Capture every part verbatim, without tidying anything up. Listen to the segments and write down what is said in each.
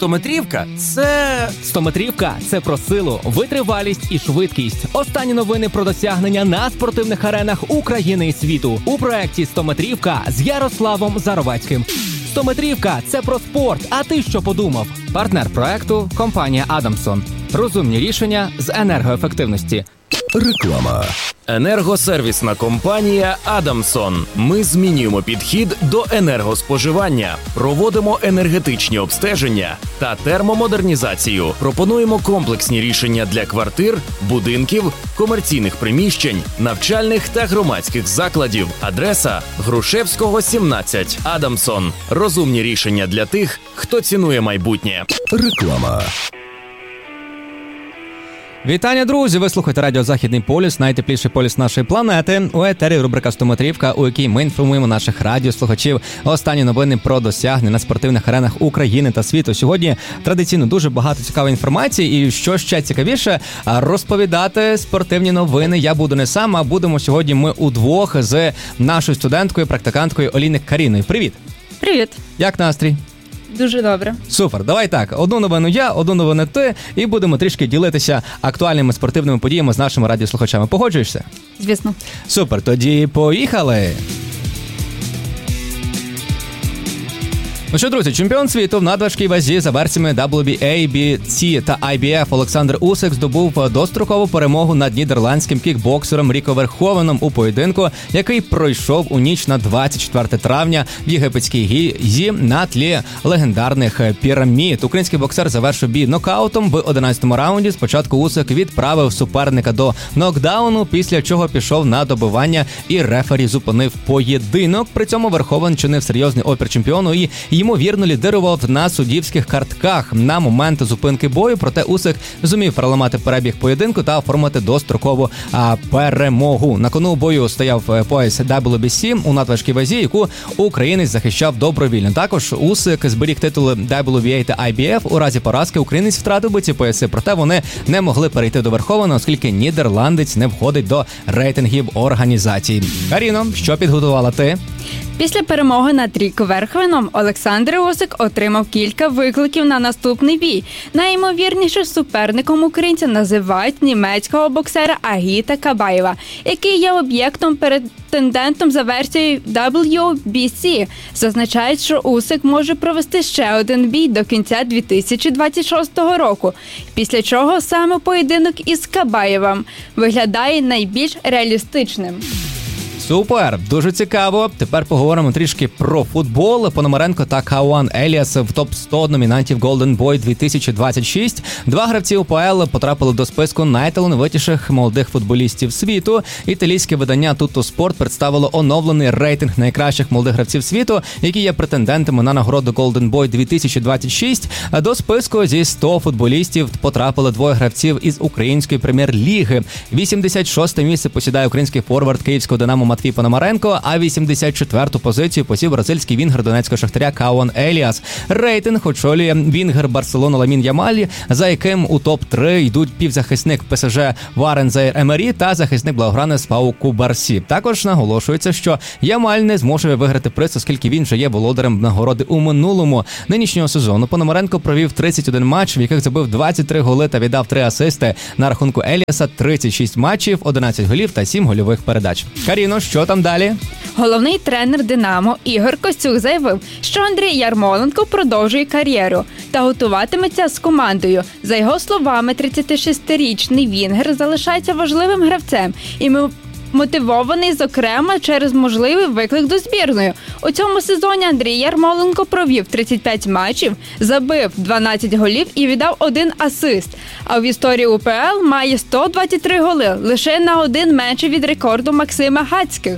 стометрівка – це… Стометрівка – це про силу, витривалість і швидкість. Останні новини про досягнення на спортивних аренах України і світу. У проєкті «Стометрівка» з Ярославом Заровецьким. Стометрівка – це про спорт, а ти що подумав? Партнер проекту – компанія «Адамсон». Розумні рішення з енергоефективності. Реклама. Енергосервісна компанія «Адамсон». Ми змінюємо підхід до енергоспоживання, проводимо енергетичні обстеження та термомодернізацію. Пропонуємо комплексні рішення для квартир, будинків, комерційних приміщень, навчальних та громадських закладів. Адреса – Грушевського, сімнадцять. «Адамсон». Розумні рішення для тих, хто цінує майбутнє. Реклама. Вітання, друзі! Ви слухаєте радіо «Західний полюс», найтепліший полюс нашої планети. У етері рубрика «Стометрівка», у якій ми інформуємо наших радіослухачів останні новини про досягнення на спортивних аренах України та світу. Сьогодні традиційно дуже багато цікавої інформації, і що ще цікавіше, розповідати спортивні новини я буду не сам, а будемо сьогодні ми удвох з нашою студенткою, практиканткою Оліною Каріною. Привіт! Привіт! Як настрій? Дуже добре. Супер, давай так, одну новину я, одну новину ти, і будемо трішки ділитися актуальними спортивними подіями з нашими радіослухачами. Погоджуєшся? Звісно. Супер, тоді поїхали! Ну що, друзі, чемпіон світу в надважкій вазі за версіями дабл ю бі ей, бі сі та ай бі еф Олександр Усик здобув дострокову перемогу над нідерландським кікбоксером Ріко Верховеном у поєдинку, який пройшов у ніч на двадцять четверте травня в єгипетській Гізі на тлі легендарних пірамід. Український боксер завершив бій нокаутом в одинадцятому раунді. Спочатку Усик відправив суперника до нокдауну, після чого пішов на добивання і рефері зупинив поєдинок. При цьому Верховен чинив серйозний опір чемпіону і ймовірно лідирував на суддівських картках на момент зупинки бою, проте Усик зумів переламати перебіг поєдинку та оформити дострокову а, перемогу. На кону бою стояв пояс дабл ю бі сі у надважкій вазі, яку українець захищав добровільно. Також Усик зберіг титули дабл ю бі ей та ай бі еф. У разі поразки українець втратив би ці пояси, проте вони не могли перейти до Верховена, оскільки нідерландець не входить до рейтингів організації. Каріно, що підготувала ти? Після перемоги над Ріко Верховеном Олександр Усик отримав кілька викликів на наступний бій. Найімовірнішим суперником українця називають німецького боксера Агіта Кабаєва, який є об'єктом претендентом за версією дабл ю бі сі. Зазначають, що Усик може провести ще один бій до кінця дві тисячі двадцять шостого року, після чого саме поєдинок із Кабаєвим виглядає найбільш реалістичним. Супер, дуже цікаво. Тепер поговоримо трішки про футбол. Пономаренко та Кауан Еліас в топ сто номінантів Golden Boy дві тисячі двадцять шість. Два гравці УПЛ потрапили до списку найталановитіших молодих футболістів світу. Італійське видання Tutto Sport представило оновлений рейтинг найкращих молодих гравців світу, які є претендентами на нагороду Golden Boy дві тисячі двадцять шість. До списку зі сто футболістів потрапили двоє гравців із української прем'єр-ліги. вісімдесят шосте місце посідає український форвард київського «Динамо» Матвій Пономаренко, а вісімдесят четверту позицію посів бразильський вінгер донецького Шахтаря Кауан Еліас. Рейтинг очолює вінгер Барселони Ламін Ямаль, за яким у топ три йдуть півзахисник ПСЖ Варен Заїр-Емері та захисник благогранець Пау Кубарсі. Також наголошується, що Ямаль не зможе виграти приз, оскільки він вже є володарем нагороди у минулому нинішнього сезону. Пономаренко провів тридцять один матч, в яких забив двадцять три голи та віддав три асисти. На рахунку Еліаса тридцять шість матчів, одинадцять голів та сім гольових передач. Каріно, що там далі? Головний тренер «Динамо» Ігор Костюк заявив, що Андрій Ярмоленко продовжує кар'єру та готуватиметься з командою. За його словами, тридцятишестирічний вінгер залишається важливим гравцем і мотивований, зокрема, через можливий виклик до збірної. У цьому сезоні Андрій Ярмоленко провів тридцять п'ять матчів, забив дванадцять голів і віддав один асист. А в історії УПЛ має сто двадцять три голи, лише на один менше від рекорду Максима Гацьких.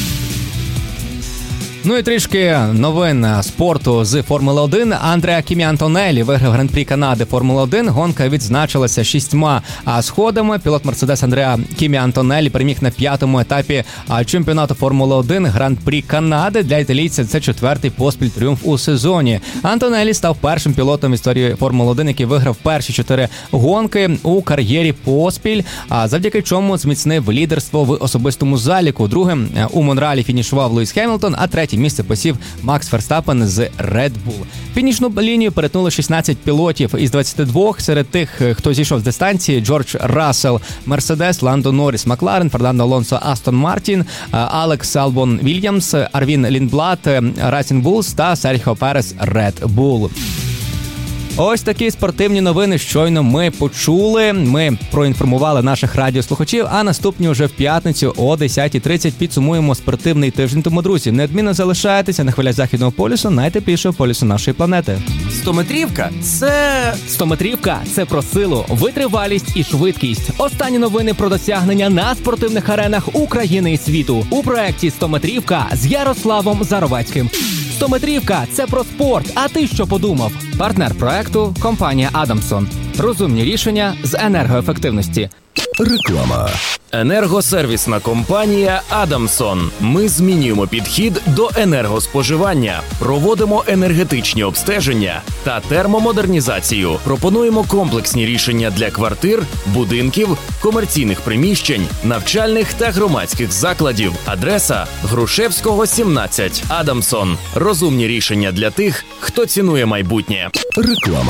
Ну і трішки новин спорту з Формули один. Андреа Кімі Антонеллі виграв Гран-прі Канади Формули один. Гонка відзначилася шістьма сходами. Пілот Мерседес Андреа Кімі Антонеллі переміг на п'ятому етапі чемпіонату Формули один Гран-прі Канади. Для італійця це четвертий поспіль тріумф у сезоні. Антонеллі став першим пілотом в історії Формули один, який виграв перші чотири гонки у кар'єрі поспіль, завдяки чому зміцнив лідерство в особистому заліку. Другим у Монреалі фінішував Луїс Хемілтон, а третій третє місце посів Макс Ферстапен з Red Bull. Фінішну лінію перетнули шістнадцять пілотів із двадцяти двох. Серед тих, хто зійшов з дистанції: Джордж Рассел, Мерседес, Ландо Норріс, Макларен, Фернандо Алонсо, Астон Мартін, Алекс Албон Вільямс, Арвін Ліндблат, Racing Bulls та Серхіо Перес Red Bull. Ось такі спортивні новини щойно ми почули. Ми проінформували наших радіослухачів, а наступні вже в п'ятницю о десята тридцять підсумуємо спортивний тиждень. Тому, друзі, неодмінно залишайтеся на хвилях Західного полюсу, найтеплішого полюсу нашої планети. Стометрівка – це... Стометрівка – це про силу, витривалість і швидкість. Останні новини про досягнення на спортивних аренах України і світу. У проєкті «Стометрівка» з Ярославом Заровецьким. Стометрівка – це про спорт, а ти що подумав? Партнер проекту – компанія «Адамсон». Розумні рішення з енергоефективності. Реклама. Енергосервісна компанія «Адамсон». Ми змінюємо підхід до енергоспоживання, проводимо енергетичні обстеження та термомодернізацію. Пропонуємо комплексні рішення для квартир, будинків, комерційних приміщень, навчальних та громадських закладів. Адреса – Грушевського, сімнадцять. «Адамсон». Розумні рішення для тих, хто цінує майбутнє. Реклама.